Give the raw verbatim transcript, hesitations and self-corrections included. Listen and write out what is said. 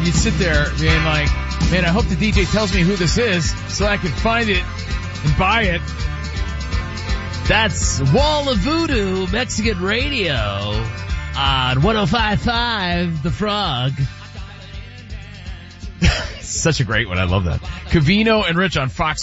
you'd sit there being like, man, I hope the D J tells me who this is so I can find it and buy it. That's Wall of Voodoo, Mexican radio on one oh five point five The Frog. Such a great one. I love that. Covino and Rich on Fox